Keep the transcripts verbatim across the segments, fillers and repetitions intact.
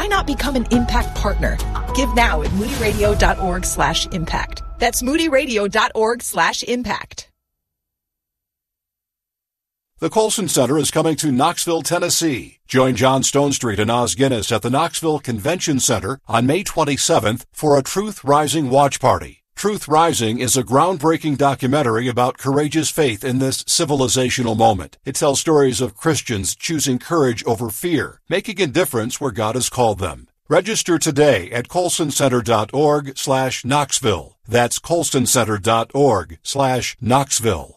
not become an Impact partner? Give now at moodyradio.org slash impact. That's moodyradio.org slash impact. The Colson Center is coming to Knoxville, Tennessee. Join John Stonestreet and Oz Guinness at the Knoxville Convention Center on May twenty-seventh for a Truth Rising watch party. Truth Rising is a groundbreaking documentary about courageous faith in this civilizational moment. It tells stories of Christians choosing courage over fear, making a difference where God has called them. Register today at colsoncenter.org slash Knoxville. That's colsoncenter.org slash Knoxville.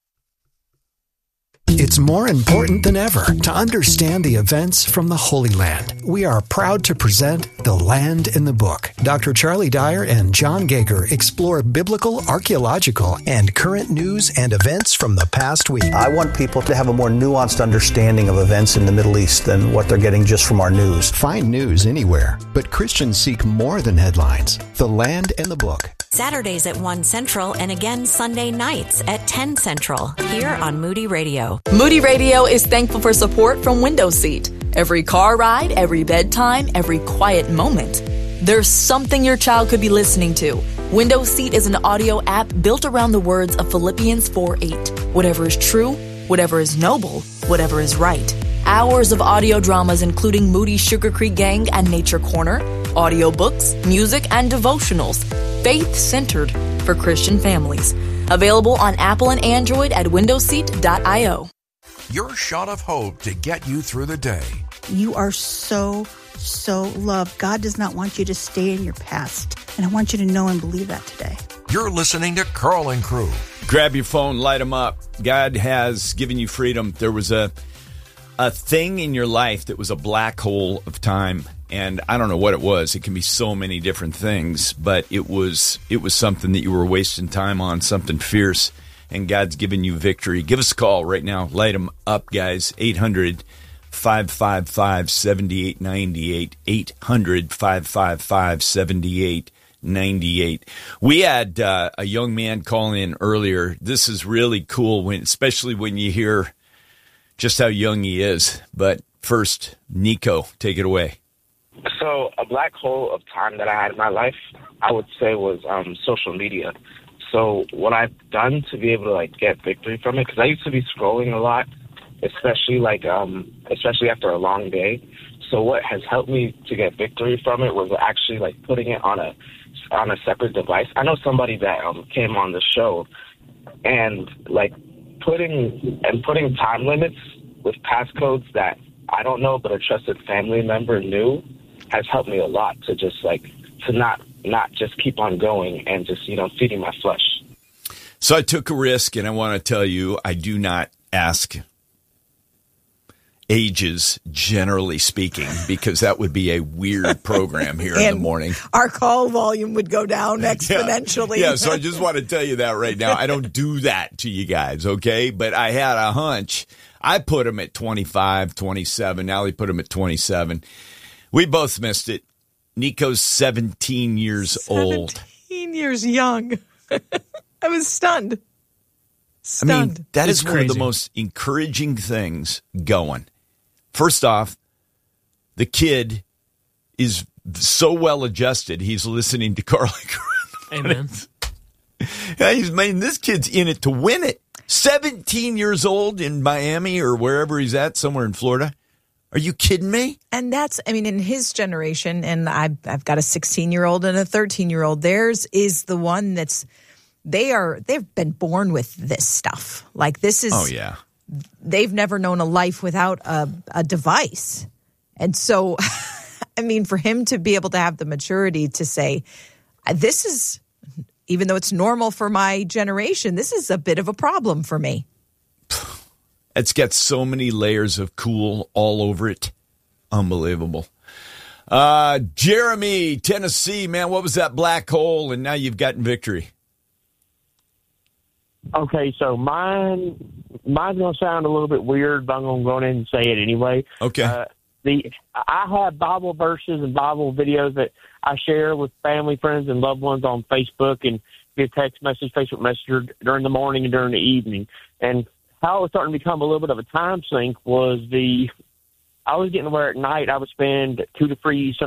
It's more important than ever to understand the events from the Holy Land. We are proud to present The Land in the Book. Doctor Charlie Dyer and John Gager explore biblical, archaeological, and current news and events from the past week. I want people to have a more nuanced understanding of events in the Middle East than what they're getting just from our news. Find news anywhere, but Christians seek more than headlines. The Land in the Book. Saturdays at one Central and again Sunday nights at ten Central here on Moody Radio. Moody Radio is thankful for support from Window Seat. Every car ride, every bedtime, every quiet moment. There's something your child could be listening to. Window Seat is an audio app built around the words of Philippians four eight. Whatever is true, whatever is noble, whatever is right. Hours of audio dramas including Moody's Sugar Creek Gang and Nature Corner, audiobooks, music, and devotionals. Faith-centered for Christian families. Available on Apple and Android at window seat dot io. Your shot of hope to get you through the day. You are so, so loved. God does not want you to stay in your past. And I want you to know and believe that today. You're listening to Carl and Crew. Grab your phone, light them up. God has given you freedom. There was a a thing in your life that was a black hole of time. And I don't know what it was. It can be so many different things, but it was it was something that you were wasting time on, something fierce, and God's given you victory. Give us a call right now. Light them up, guys. eight hundred, five five five, seven eight nine eight. eight hundred, five five five, seven eight nine eight. We had uh, a young man calling in earlier. This is really cool, when, especially when you hear just how young he is. But first, Nico, take it away. So a black hole of time that I had in my life, I would say, was um, social media. So what I've done to be able to like get victory from it, because I used to be scrolling a lot, especially like um, especially after a long day. So what has helped me to get victory from it was actually like putting it on a on a separate device. I know somebody that um, came on the show, and like putting and putting time limits with passcodes that I don't know, but a trusted family member knew, has helped me a lot to just like to not not just keep on going and just, you know, feeding my flesh. So I took a risk, and I want to tell you, I do not ask ages, generally speaking, because that would be a weird program here in the morning. Our call volume would go down exponentially. Yeah, yeah, so I just want to tell you that right now. I don't do that to you guys, okay? But I had a hunch. I put him at twenty-five, twenty-seven. Now he put him at twenty-seven. We both missed it. Nico's seventeen years old. seventeen years young. I was stunned. Stunned. I mean, that it's is crazy. One of the most encouraging things going. First off, the kid is so well adjusted, he's listening to Carl and Crew. Amen. Yeah, he's, man, this kid's in it to win it. seventeen years old in Miami or wherever he's at, somewhere in Florida. Are you kidding me? And that's, I mean, in his generation, and I've, I've got a sixteen-year-old and a thirteen-year-old, theirs is the one that's, they are, they've been born with this stuff. Like this is, oh yeah, they've never known a life without a, a device. And so, I mean, for him to be able to have the maturity to say, this is, even though it's normal for my generation, this is a bit of a problem for me. It's got so many layers of cool all over it. Unbelievable. Uh, Jeremy, Tennessee, man, what was that black hole? And now you've gotten victory. Okay, so mine, mine's going to sound a little bit weird, but I'm going to go in and say it anyway. Okay. Uh, the I have Bible verses and Bible videos that I share with family, friends, and loved ones on Facebook and via text message, Facebook Messenger during the morning and during the evening. And how it was starting to become a little bit of a time sink was the, I was getting to where at night I would spend two to three,